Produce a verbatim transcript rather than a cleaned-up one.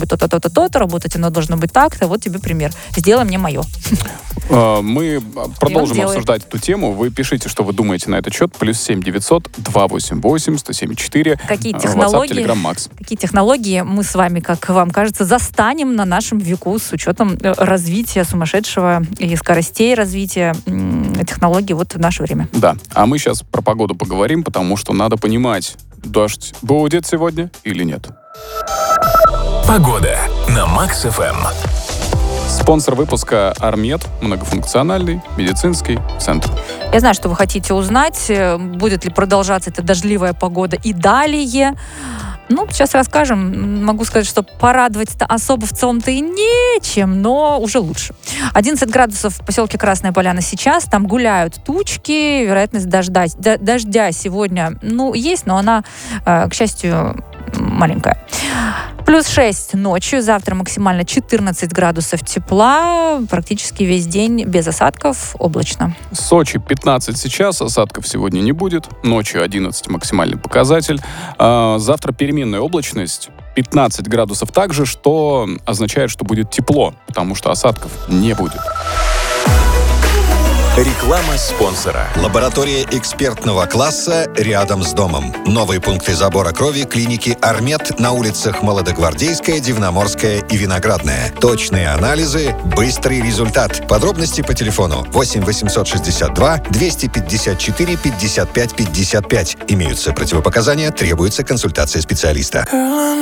быть то-то, то-то, то-то, работать оно должно быть так-то. Вот тебе пример. Сделай мне мое. Мы продолжим обсуждать эту тему. Вы пишите, что вы думаете на этот счет. Плюс семь девятьсот два восемь восемь сто семь четыре. Какие технологии, WhatsApp, Telegram, Max. какие технологии мы с вами, как вам кажется, застанем на нашем веку с учетом развития сумасшедшего и скоростей развития технологий вот в наше время. Да. А мы сейчас про погоду поговорим, потому что надо понимать, дождь будет сегодня или нет. Погода на Макс эф эм. Спонсор выпуска «Армед», многофункциональный медицинский центр. Я знаю, что вы хотите узнать, будет ли продолжаться эта дождливая погода и далее. Ну, сейчас расскажем. Могу сказать, что порадовать-то особо в целом-то и нечем, но уже лучше. одиннадцать градусов в поселке Красная Поляна сейчас. Там гуляют тучки. Вероятность дождя, дождя сегодня, ну, есть, но она, к счастью, маленькая. Плюс шесть ночью. Завтра максимально четырнадцать градусов тепла. Практически весь день без осадков. Облачно. Сочи пятнадцать сейчас. Осадков сегодня не будет. Ночью одиннадцать максимальный показатель. А завтра переменная облачность. пятнадцать градусов также, что означает, что будет тепло, потому что осадков не будет. Реклама спонсора. Лаборатория экспертного класса рядом с домом. Новые пункты забора крови клиники «Армед» на улицах Молодогвардейская, Дивноморская и Виноградная. Точные анализы, быстрый результат. Подробности по телефону восемь восемьсот шестьдесят два двести пятьдесят четыре пятьдесят пять пятьдесят пять. Имеются противопоказания, требуется консультация специалиста.